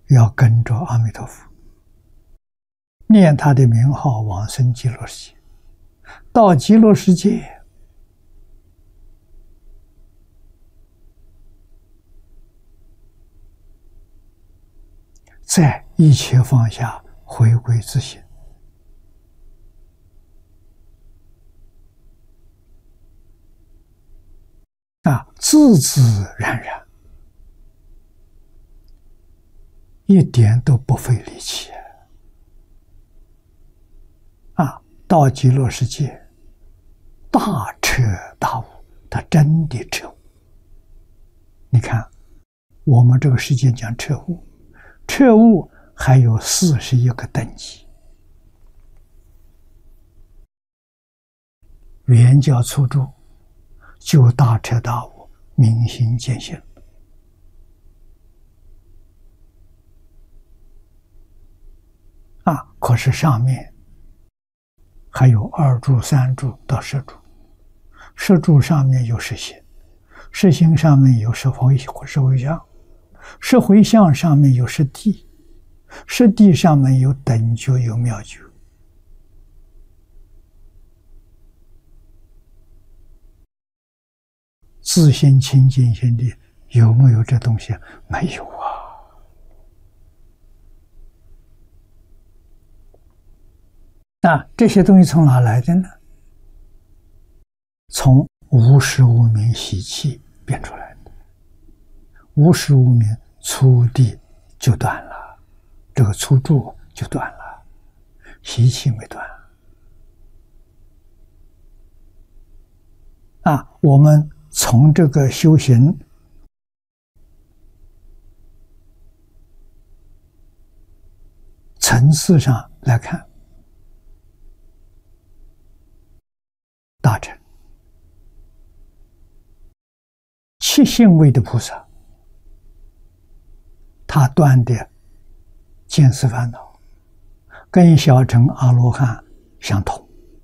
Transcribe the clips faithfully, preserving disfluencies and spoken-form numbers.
要跟着阿弥陀佛，念他的名号往生极乐世界。到极乐世界，再一切放下，回归自性。啊，自自然然，一点都不费力气。啊，到极乐世界，大彻大悟，他真的彻悟。你看，我们这个世界讲彻悟，彻悟还有四十一个等级，原教初住，就大彻大悟，明心见性。啊，可是上面还有二住、三住到十住，十住上面有十行，十行上面有十回十回向，十回向上面有十地，十地上面有等觉有妙觉。自性清净心地有没有这东西？没有啊。那这些东西从哪来的呢？从无始无明习气变出来的。无始无明初地就断了，这个初住就断了，习气没断。啊，我们从这个修行层次上来看，大乘七性位的菩萨，他断的见思烦恼，跟小乘阿罗汉相同。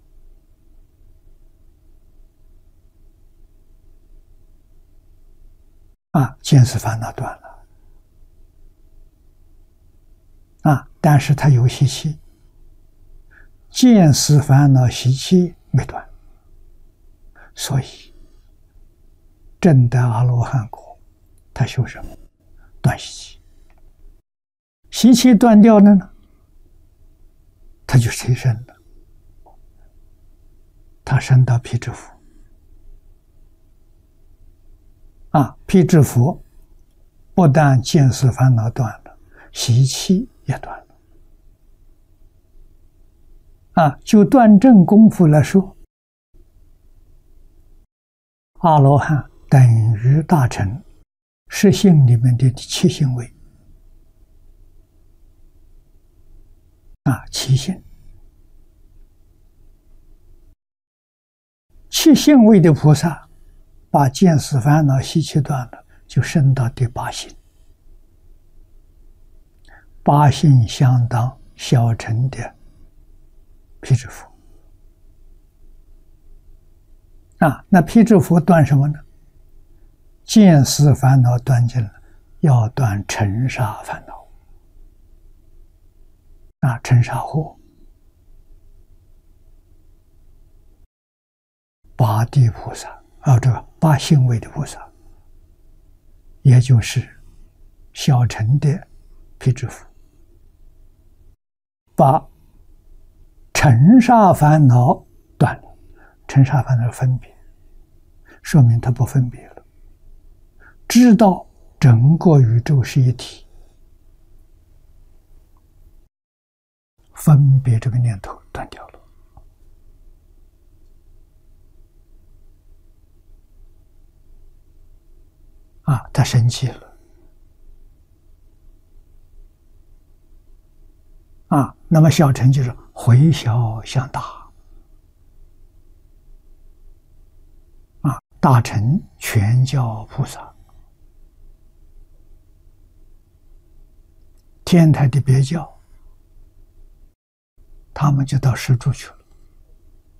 啊，见思烦恼断了，啊，但是他有习气，见思烦恼习气没断，所以证得阿罗汉果，他修什么？断习气。习气断掉了呢，他就提升了，他升到辟支佛。啊，辟支佛不但见思烦恼断了，习气也断了。啊，就断证功夫来说，阿罗汉等于大乘十性里面的七性位。啊，七性，七性位的菩萨，把见思烦恼习气断了，就升到第八性。八性相当小乘的辟支佛。啊，那辟支佛断什么呢？见思烦恼断尽了，要断尘沙烦恼。啊，尘沙惑，八地菩萨。啊，这个八性位的菩萨，也就是小乘的辟支佛，把尘沙烦恼断了。尘沙烦恼是分别，说明他不分别了，知道整个宇宙是一体，分别这个念头断掉了。啊，他生气了。啊，那么小乘就是回小向大。啊，大乘全教菩萨，天台的别教，他们就到十住去了。